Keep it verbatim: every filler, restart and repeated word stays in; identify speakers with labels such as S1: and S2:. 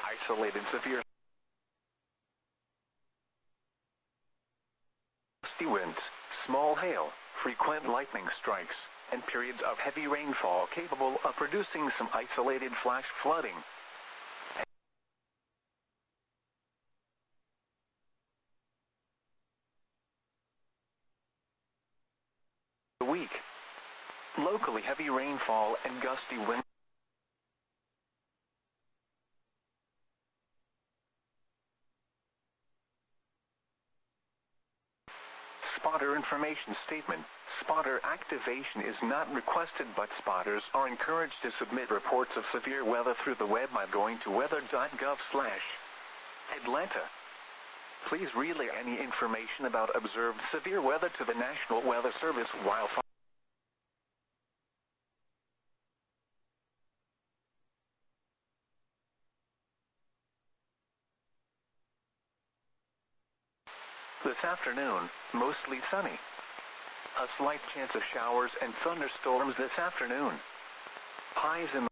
S1: isolated severe gusty winds, small hail, frequent lightning strikes, and periods of heavy rainfall capable of producing some isolated flash flooding. Week. Locally heavy rainfall and gusty winds. Spotter information statement. Spotter activation is not requested, but spotters are encouraged to submit reports of severe weather through the web by going to weather dot gov slash Atlanta. Please relay any information about observed severe weather to the National Weather Service while following this afternoon, mostly sunny. A slight chance of showers and thunderstorms this afternoon. Highs in the